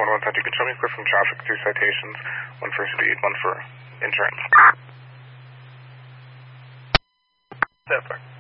115, you can show me clear from traffic, 2 citations, 1 for speed, 1 for insurance. Step